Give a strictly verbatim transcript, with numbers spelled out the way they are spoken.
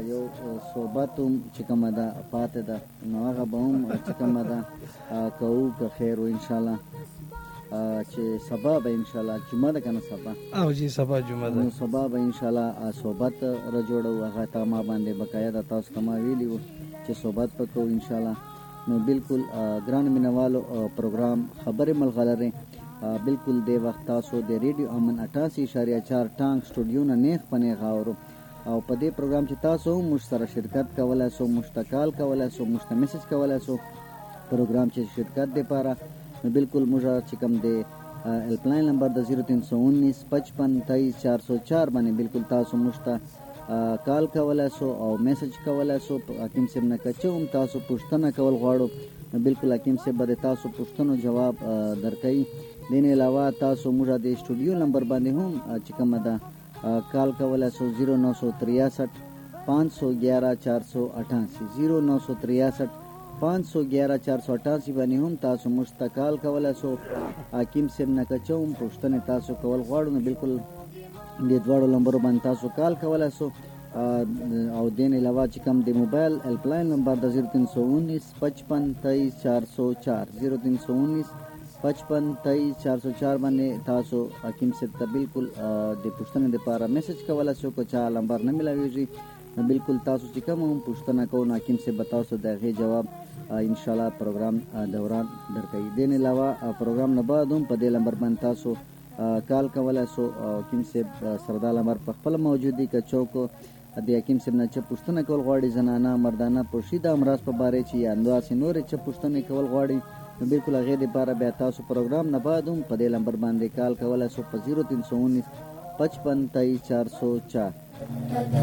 یو صحبت هم چې کومه ده پاتې ده نو هغه به هم چې کومه ده کوو که خیر و انشاءالله چې سبا به انشاءالله جمعه ده که نه سبا او جی سبا جمعه ده نو سبا به انشاءالله صحبت را جوړو هغه ته ما باندې بقایا ده تاسو ته ما ویلي وو چې صحبت به کوو انشاءالله نو بالکل ګران مینوالو پروګرام خبرې ملغلرې بالکل د وخت تاسو د ریډیو امن اٹھاسی اشاریه چار ټانګ سټوډیو نه نیغ په نیغ اورو او په دې پروګرام چې تاسو هم موږ سره شرکت کولی سو موږ ته کال کولی سو موږ ته میسج کولی سو پروګرام چې شرکت دپاره نو بالکل موږ چې کوم د هیلپلاین نمبر د زیرو تین سو انیس پچپن تیئیس چار سو چار باندې بالکل تاسو موږ ته کال کولی سو او میسج کولی سو حکیم صاحب نه که څه هم تاسو پوښتنه کول غواړو نو بالکل حکیم صاحب به د تاسو پوښتنو جواب درکوي دې نه علاوه تاسو موږ د سټوډیو نمبر باندې هم چې کومه ده کال کولی سو زیرو نو سو تریاسٹھ پانچ سو گیارہ چار سو اٹھاسی زیرو نو سو تریاسٹھ پانچ سو گیارہ چار سو اٹھاسی باندې هم تاسو موږ ته کال کولی سو حکیم صاحب نه که څه هم پوښتنې تاسو کول غواړو نو بالکل دې دواړو نمبرو باندې تاسو کال کولی سو او دې نه علاوه چې کوم د موبایل هیلپلاین نمبر د زیرو تین سو انیس پچپن تیئیس چار سو چار زیرو تین سو انیس پچپن تیئیس چار سو چار باندې تاسو حکیم صاحب ته بالکل د پوښتنې دپاره میسج کولی سو که چا نمبر نه میلاویږي نو بالکل تاسو چې کوم هم پوښتنه کوو نو حکیم صاحب به تاسو د هغې جواب انشاءالله پروګرام دوران درکوي دې نه علاوه پروګرام نه بعد هم په دې نمبر باندې تاسو کال کولی سو حکیم صاحب سره دا نمبر په خپله موجود دي که څوک د حکیم صاحب نه څه پوښتنه کول غواړي زنانه مردانه پوښي د امراض په باره چې یا همداسې نورې څه پوښتنې کول غواړي نو بالکل هغې دپاره بیا تاسو پروګرام نه بعد هم په دې نمبر باندې کال کولی سو په زیرو تین سو انیس پچپن تیئیس چار سو چار